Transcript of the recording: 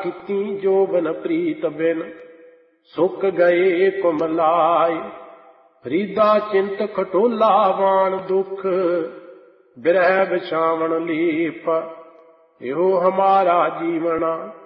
ਕੀਤੀ ਜੋਬਨ ਪ੍ਰੀਤ ਬਿਨ, ਸੁੱਕ ਗਏ ਕੁਮਲਾਏ। ਫਰੀਦਾ ਚਿੰਤ ਖਟੋਲਾ ਵਾਣ ਦੁੱਖ, ਬਿਰਹਿ ਬਿਛਾਵਣ ਲੀਪ, ਇਹੋ ਹਮਾਰਾ ਜੀਵਣਾ